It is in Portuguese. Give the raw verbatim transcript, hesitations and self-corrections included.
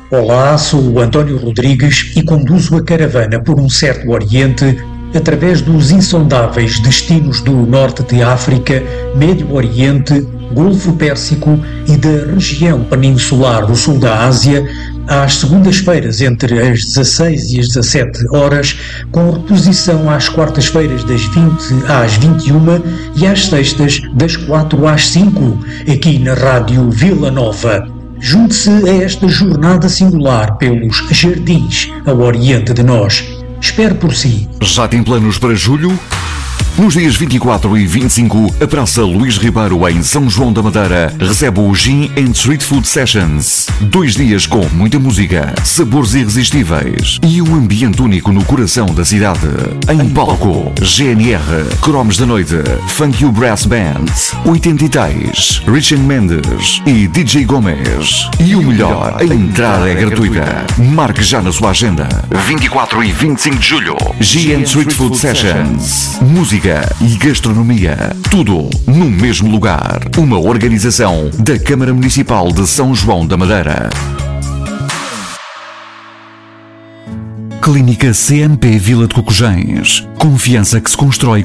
Olá, sou o António Rodrigues e conduzo a caravana por um certo Oriente através dos insondáveis destinos do Norte de África, Médio Oriente, Golfo Pérsico e da região peninsular do Sul da Ásia, às segundas-feiras entre as dezasseis e as dezassete horas, com reposição às quartas-feiras das vinte às vinte e uma e às sextas das quatro às cinco, aqui na Rádio Vila Nova. Junte-se a esta jornada singular pelos jardins ao Oriente de nós. Espero por si. Já tem planos para julho? Nos dias vinte e quatro e vinte e cinco, a Praça Luís Ribeiro, em São João da Madeira, recebe o Gin and Street Food Sessions. Dois dias com muita música, sabores irresistíveis e um ambiente único no coração da cidade. Em palco, G N R, Cromos da Noite, Funk You Brass Band, oitenta e três, Richard Mendes e D J Gomes. E o melhor, a entrada é gratuita. Marque já na sua agenda. vinte e quatro e vinte e cinco de julho, Gin and Street Food Sessions. Música e gastronomia, tudo no mesmo lugar. Uma organização da Câmara Municipal de São João da Madeira. Clínica C M P Vila de Cocojães. Confiança que se constrói